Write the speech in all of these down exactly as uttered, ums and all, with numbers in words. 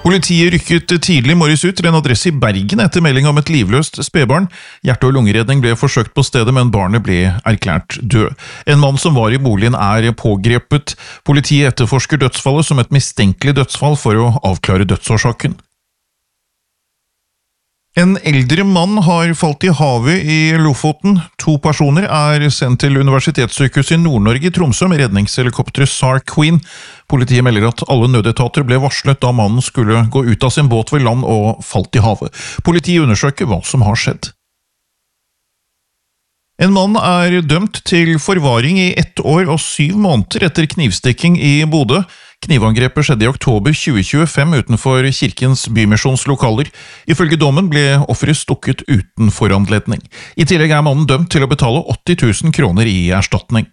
Politiet rykket tidlig morges ut til en adresse i Bergen etter melding om et livløst spedbarn. Hjerte- og lungeredning ble forsøkt på stedet, men barnet ble erklært død. En mann som var i boligen er pågrepet. Politiet etterforsker dødsfallet som et mistenkelig dødsfall for å avklare dødsårsaken. En eldre mann har falt i havet i Lofoten. To personer er sendt til Universitetssykehuset i Nord-Norge i Tromsø med redningshelikopteret SAR Queen. Politiet melder at alle nødetater ble varslet da mannen skulle gå ut av sin båt ved land og falt i havet. Politiet undersøker hva som har skjedd. En mann er dømt til forvaring i ett år og syv måneder etter knivstikking i Bodø. Knivangrepet skjedde i oktober tjue tjuefem utenfor Kirkens Bymisjonslokaler. Ifølge dommen ble offeret stukket uten foranledning. I tillegg er mannen dømt til å betale åtti tusen kroner i erstatning.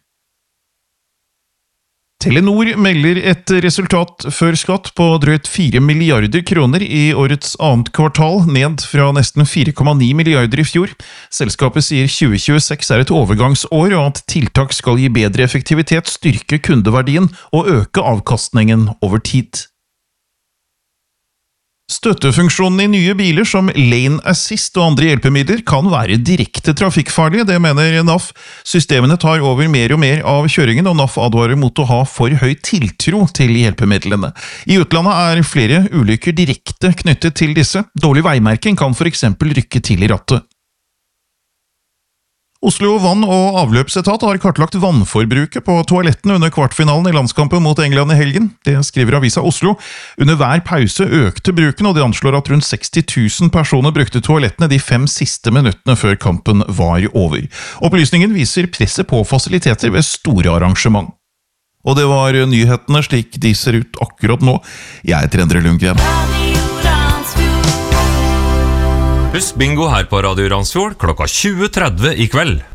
Telenor melder et resultat før skatt på drøyt fire milliarder kroner i årets annet kvartal, ned fra nesten fire komma ni milliarder i fjor. Selskapet sier tjue tjueseks er et overgangsår, og at tiltak skal gi bedre effektivitet, styrke kundeverdien og øke avkastningen over tid. Støttefunksjonen i nye biler som Lane Assist og andre hjelpemidler kan være direkte trafikkfarlige, det mener N A F. Systemene tar over mer og mer av kjøringen, og N A F advarer mot å ha for høy tiltro til hjelpemidlene. I utlandet er flere ulykker direkte knyttet til disse. Dårlig veimerking kan for eksempel rykke til i rattet. Oslo vann- og avløpsetat har kartlagt vannforbruket på toalettene under kvartfinalen i landskampen mot England i helgen. Det skriver avisa Oslo. Under hver pause økte bruken, og de anslår at rundt seksti tusen personer brukte toalettene de fem siste minuttene før kampen var over. Opplysningen viser presset på fasiliteter ved store arrangement. Og det var nyhetene slik de ser ut akkurat nå. Jeg heter Endre Lundgren. Husk bingo her på Radio Randsfjord klokka tjue tretti i kveld.